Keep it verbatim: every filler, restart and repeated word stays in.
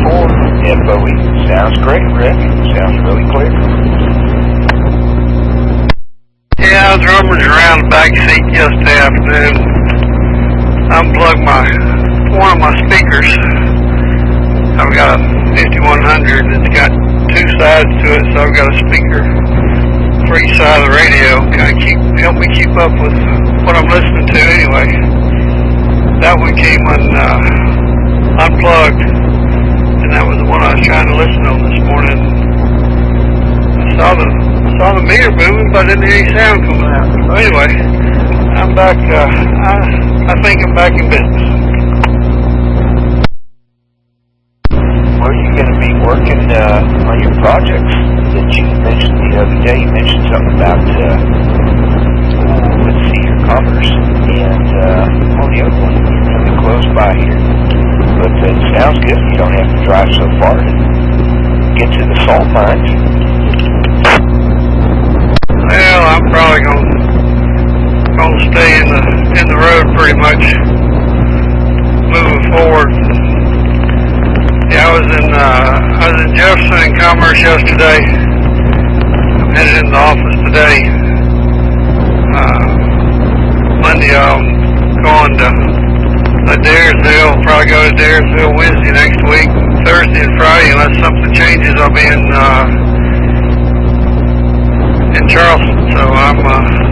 four F O E. Sounds great, Rick. Sounds really clear. Yeah, I was rummaging around the back seat yesterday afternoon. Unplugged my one of my speakers. I've got a fifty-one hundred. It's got two sides to it, so I've got a speaker for each side of the radio. Kind of keep help me keep up with what I'm listening to anyway. That one came un, uh, unplugged, and that was the one I was trying to listen on this morning. I saw the I saw the meter moving, but I didn't hear any sound coming out. So anyway, I'm back. Uh, I I think I'm back in business. Well, you're going to be working uh, on your projects that you mentioned the other day. You mentioned something about, uh, let's see, your commerce, and uh, on the other one, you're going to be close by here. But uh, it sounds good. You don't have to drive so far to get to the salt mines. Well, I'm probably going to stay in the in the road pretty much moving forward. Yeah, I was in uh, I was in Jefferson and Commerce yesterday. I'm headed in the office today. Uh, Monday I'm going to Adairsville. Probably go to Adairsville Wednesday next week. Thursday and Friday, unless something changes, I'll be in uh, in Charleston. So I'm uh,